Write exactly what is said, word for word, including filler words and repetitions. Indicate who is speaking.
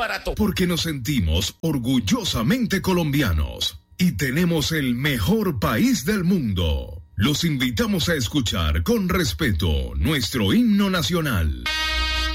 Speaker 1: barato.
Speaker 2: Porque nos sentimos orgullosamente colombianos y tenemos el mejor país del mundo. Los invitamos a escuchar con respeto nuestro himno nacional.